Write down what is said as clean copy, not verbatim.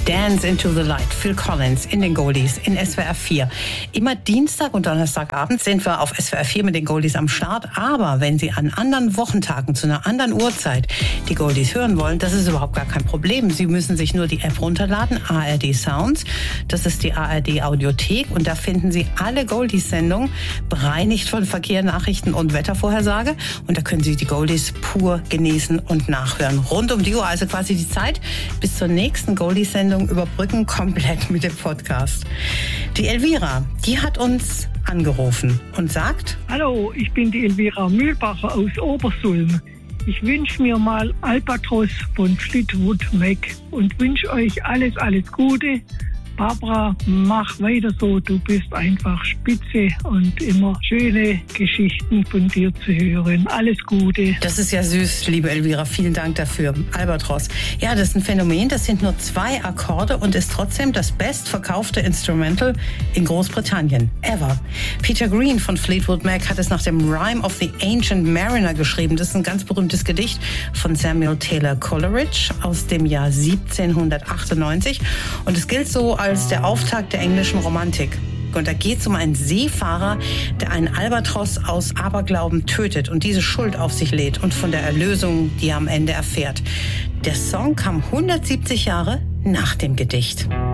Dance into the Light, Phil Collins in den Goldies in SWR 4. Immer Dienstag und Donnerstagabend sind wir auf SWR 4 mit den Goldies am Start. Aber wenn Sie an anderen Wochentagen zu einer anderen Uhrzeit die Goldies hören wollen, das ist überhaupt gar kein Problem. Sie müssen sich nur die App runterladen, ARD Sounds. Das ist die ARD Audiothek und da finden Sie alle Goldies-Sendungen, bereinigt von Verkehr, Nachrichten und Wettervorhersage. Und da können Sie die Goldies pur genießen und nachhören. Rund um die Uhr, also quasi die Zeit bis zur nächsten Goldies-Sendung überbrücken, komplett mit dem Podcast. Die Elvira, die hat uns angerufen und sagt: Hallo, ich bin die Elvira Mühlbacher aus Obersulm. Ich wünsche mir mal Albatros von Fleetwood Mac und wünsche euch alles Gute. Barbara, mach weiter so, du bist einfach spitze und immer schöne Geschichten von dir zu hören. Alles Gute. Das ist ja süß, liebe Elvira, vielen Dank dafür. Albatros. Ja, das ist ein Phänomen, das sind nur 2 Akkorde und ist trotzdem das bestverkaufte Instrumental in Großbritannien. Ever. Peter Green von Fleetwood Mac hat es nach dem Rime of the Ancient Mariner geschrieben. Das ist ein ganz berühmtes Gedicht von Samuel Taylor Coleridge aus dem Jahr 1798 und es gilt so als der Auftakt der englischen Romantik. Und da geht es um einen Seefahrer, der einen Albatros aus Aberglauben tötet und diese Schuld auf sich lädt und von der Erlösung, die er am Ende erfährt. Der Song kam 170 Jahre nach dem Gedicht.